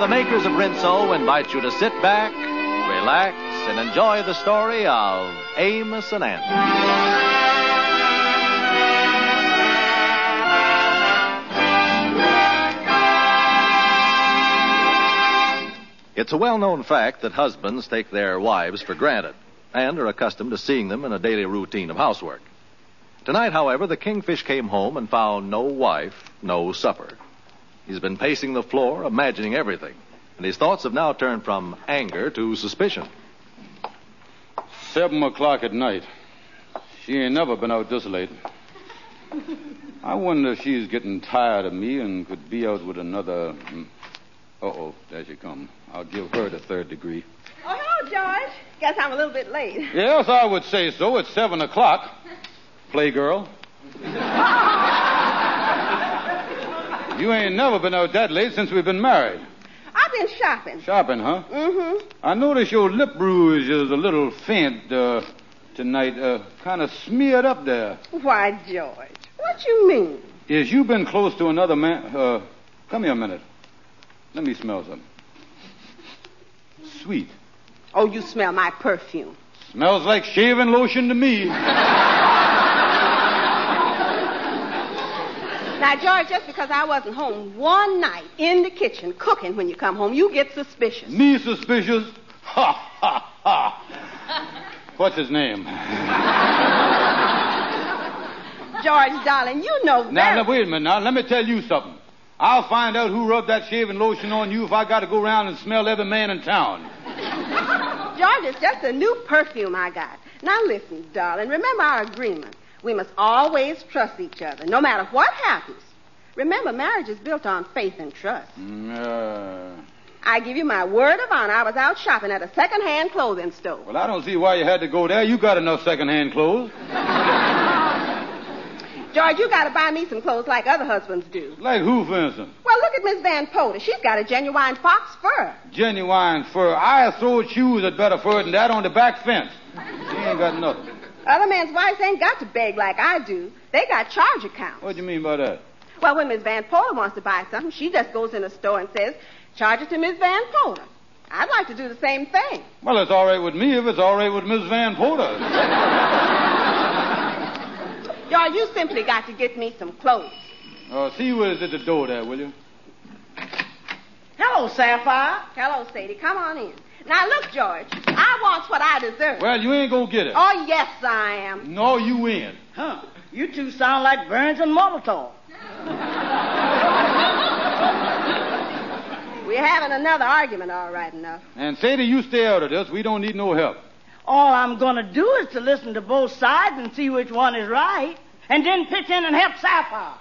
the makers of Rinso invite you to sit back, relax, and enjoy the story of Amos and Andy. It's a well-known fact that husbands take their wives for granted and are accustomed to seeing them in a daily routine of housework. Tonight, however, the Kingfish came home and found no wife, no supper. He's been pacing the floor, imagining everything, and his thoughts have now turned from anger to suspicion. 7 o'clock at night. She ain't never been out this late. I wonder if she's getting tired of me and could be out with another... Uh-oh, there she comes. I'll give her the 3rd degree. Oh, hello, George. Guess I'm a little bit late. Yes, I would say so. It's 7 o'clock. Playgirl. You ain't never been out that late since we've been married. I've been shopping. Shopping, huh? Mm-hmm. I notice your lip rouge is a little faint tonight. Kind of smeared up there. Why, George, what you mean? Is you been close to another man? Come here a minute. Let me smell something. Sweet. Oh, you smell my perfume. Smells like shaving lotion to me. Now, George, just because I wasn't home one night in the kitchen cooking when you come home, you get suspicious. Me suspicious? Ha, ha, ha. What's his name? George, darling, you know that. Now, wait a minute. Now, let me tell you something. I'll find out who rubbed that shaving lotion on you if I got to go around and smell every man in town. George, it's just a new perfume I got. Now, listen, darling, remember our agreement. We must always trust each other, no matter what happens. Remember, marriage is built on faith and trust. I give you my word of honor. I was out shopping at a second-hand clothing store. Well, I don't see why you had to go there. You got enough second-hand clothes. George, you got to buy me some clothes like other husbands do. Like who, for instance? Well, look at Miss Van Poter. She's got a genuine fox fur. Genuine fur. I throw shoes at better fur than that on the back fence. She ain't got nothing. Other men's wives ain't got to beg like I do. They got charge accounts. What do you mean by that? Well, when Miss Van Poter wants to buy something, she just goes in a store and says, charge it to Miss Van Poter. I'd like to do the same thing. Well, it's all right with me if it's all right with Miss Van Poter. George, you simply got to get me some clothes. See who is at the door there, will you? Hello, Sapphire. Hello, Sadie. Come on in. Now, look, George, I want what I deserve. Well, you ain't gonna get it. Oh, yes, I am. No, you ain't. Huh. You two sound like Burns and Molotov. We're having another argument, all right enough. And Sadie, you stay out of this. We don't need no help. All I'm going to do is to listen to both sides and see which one is right, and then pitch in and help Sapphire.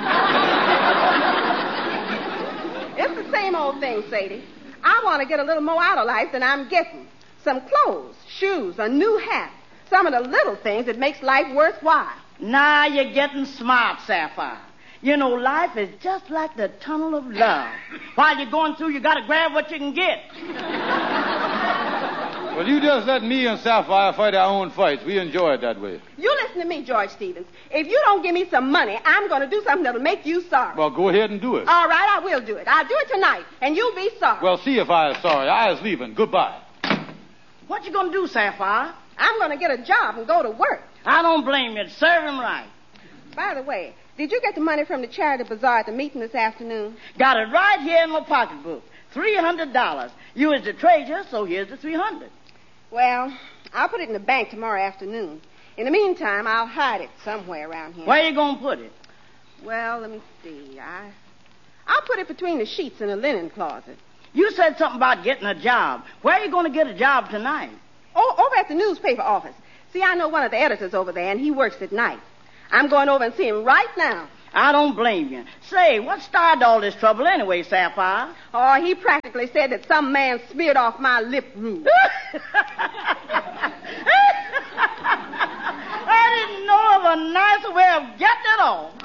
It's the same old thing, Sadie. I want to get a little more out of life than I'm getting. Some clothes, shoes, a new hat. Some of the little things that makes life worthwhile. Now you're getting smart, Sapphire. You know, life is just like the tunnel of love. While you're going through, you got to grab what you can get. Well, you just let me and Sapphire fight our own fights. We enjoy it that way. You listen to me, George Stevens. If you don't give me some money, I'm going to do something that'll make you sorry. Well, go ahead and do it. All right, I will do it. I'll do it tonight, and you'll be sorry. Well, see if I is sorry. I is leaving. Goodbye. What you going to do, Sapphire? I'm going to get a job and go to work. I don't blame you. Serve him right. By the way, did you get the money from the charity bazaar at the meeting this afternoon? Got it right here in my pocketbook. $300. You is the treasurer, so here's the $300. Well, I'll put it in the bank tomorrow afternoon. In the meantime, I'll hide it somewhere around here. Where you going to put it? Well, let me see. I'll put it between the sheets in the linen closet. You said something about getting a job. Where are you going to get a job tonight? Oh, over at the newspaper office. See, I know one of the editors over there, and he works at night. I'm going over and see him right now. I don't blame you. Say, what started all this trouble anyway, Sapphire? Oh, he practically said that some man smeared off my lip rouge. I didn't know of a nicer way of getting it off.